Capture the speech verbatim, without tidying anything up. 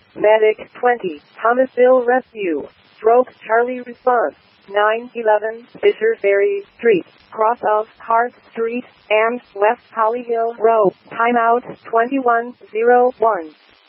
Medic twenty, Thomasville Rescue. Stroke Charlie response. nine eleven, Fisher Ferry Street, cross of Hart Street, and West Holly Hill Road. Timeout twenty-one oh one.